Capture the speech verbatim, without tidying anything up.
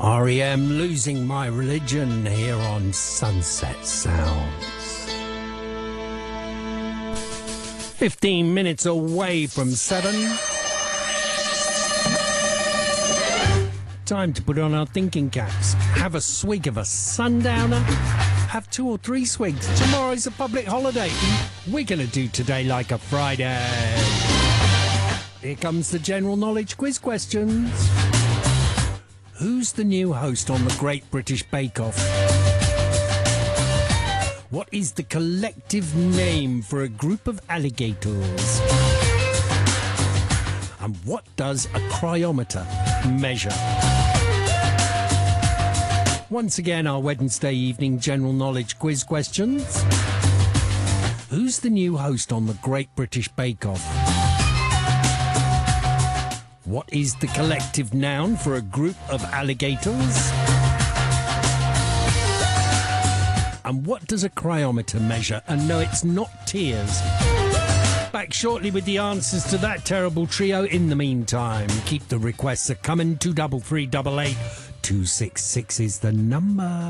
R E M, Losing My Religion, here on Sunset Sounds. Fifteen minutes away from seven. Time to put on our thinking caps. Have a swig of a sundowner. Have two or three swigs. Tomorrow's a public holiday. We're going to do today like a Friday. Here comes the general knowledge quiz questions. Who's the new host on the Great British Bake Off? What is the collective name for a group of alligators? And what does a cryometer measure? Once again, our Wednesday evening general knowledge quiz questions. Who's the new host on the Great British Bake Off? What is the collective noun for a group of alligators? And what does a cryometer measure? And no, it's not tears. Back shortly with the answers to that terrible trio. In the meantime, keep the requests a coming. Two double three double eight two six six is the number.